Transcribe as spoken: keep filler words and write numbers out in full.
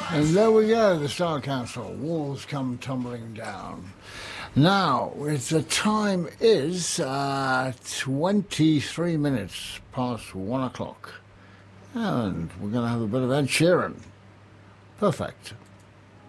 And there we go, the Star Castle. Walls come tumbling down. Now, it's, the time is uh, twenty-three minutes past one o'clock. And we're going to have a bit of Ed Sheeran. Perfect.